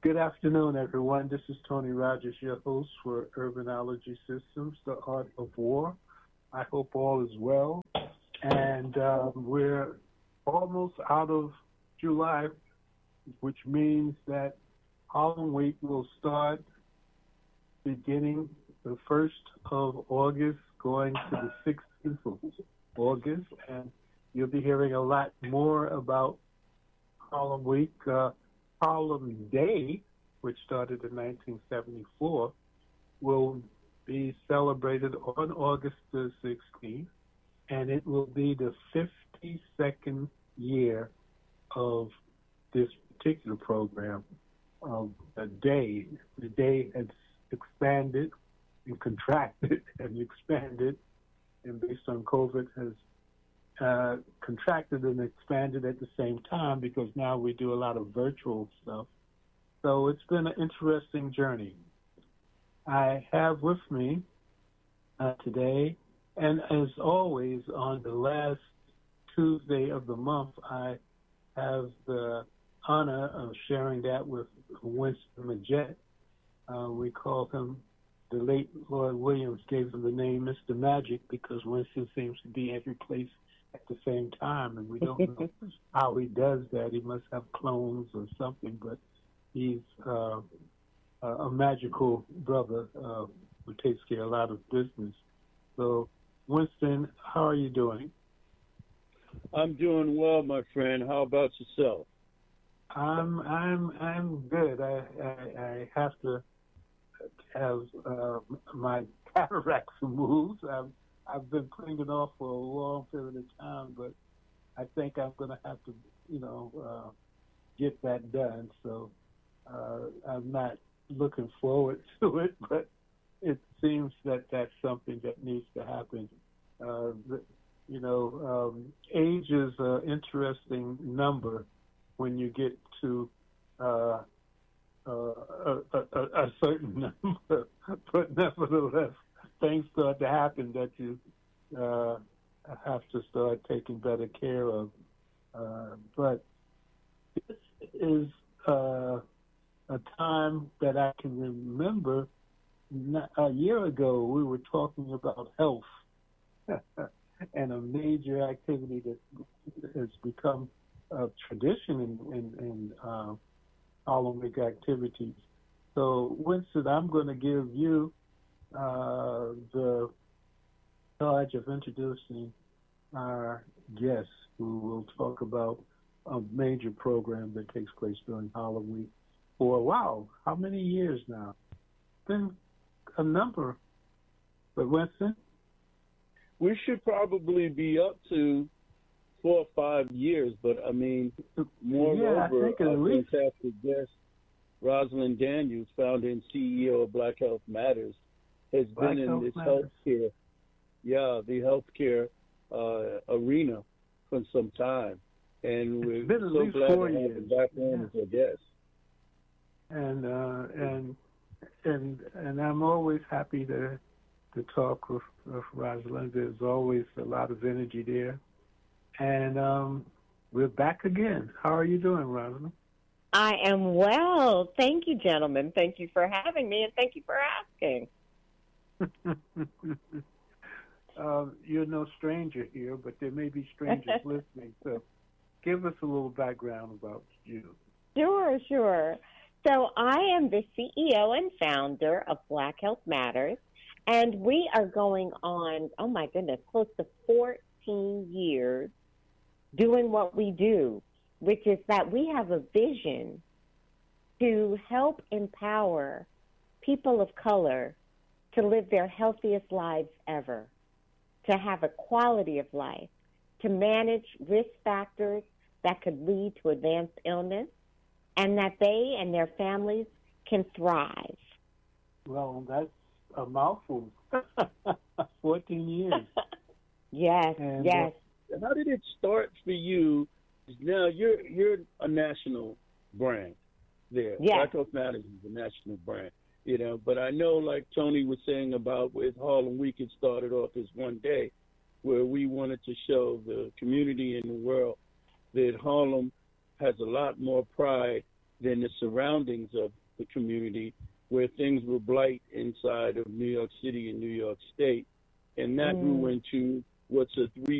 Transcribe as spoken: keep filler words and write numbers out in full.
Good afternoon, everyone. This is Tony Rogers, your host for Urbanology Systems, The Art of War. I hope all is well. And uh, we're almost out of July, which means that Harlem Week will start beginning the first of August, going to the sixteenth of August. And you'll be hearing a lot more about Harlem Week. Uh, Harlem Day, which started in nineteen seventy-four, will be celebrated on August the sixteenth, and it will be the fifty-second year of this particular program. Of a day, the day has expanded and contracted and expanded, and based on COVID has uh, contracted and expanded at the same time because now we do a lot of virtual stuff. So it's been an interesting journey. I have with me uh, today, and as always, on the last Tuesday of the month, I have the honor of sharing that with Winston Majette. Uh, we call him, the late Lloyd Williams gave him the name Mister Magic because Winston seems to be every place at the same time, and we don't know how he does that. He must have clones or something, but he's uh, a magical brother uh, who takes care of a lot of business. So, Winston, how are you doing? I'm doing well, my friend. How about yourself? I'm I'm I'm good. I I, I have to have uh, my cataracts removed. I've I've been putting it off for a long period of time, but I think I'm going to have to, you know, uh, get that done. So uh, I'm not looking forward to it, but it seems that that's something that needs to happen. Uh, the, you know, um, age is an interesting number when you get to uh, uh, a, a, a certain number, but nevertheless, things start to happen that you uh, have to start taking better care of. Uh, but this is uh, a time that I can remember. Not, a year ago, we were talking about health and a major activity that has become a tradition in, in, in uh, Harlem Week activities. So, Winston, I'm going to give you uh, the charge of introducing our guest, who will talk about a major program that takes place during Harlem Week for, wow, how many years now? It's been a number. But, Winston? We should probably be up to four or five years, but I mean, moreover, yeah, our fantastic guest, Rosalind Daniels, founder and C E O of Black Health Matters, has Black been in Health this Matters. healthcare, yeah, the healthcare uh, arena for some time, and we're been at so least glad four to have years. her back on Yeah. as a guest. And uh, and and and I'm always happy to to talk with, with Rosalind. There's always a lot of energy there. And um, we're back again. How are you doing, Rosalind? I am well. Thank you, gentlemen. Thank you for having me, and thank you for asking. uh, you're no stranger here, but there may be strangers listening. So give us a little background about you. Sure, sure. So I am the C E O and founder of Black Health Matters, and we are going on, oh my goodness, close to fourteen years doing what we do, which is that we have a vision to help empower people of color to live their healthiest lives ever, to have a quality of life, to manage risk factors that could lead to advanced illness, and that they and their families can thrive. Well, that's a mouthful. fourteen years. Yes, And, yes. Uh, how did it start for you? Now you're you're a national brand there. Yes. Black Health Matters is a national brand, you know. But I know, like Tony was saying about with Harlem Week, it started off as one day, where we wanted to show the community in the world that Harlem has a lot more pride than the surroundings of the community, where things were blight inside of New York City and New York State. And that Mm. grew into what's a three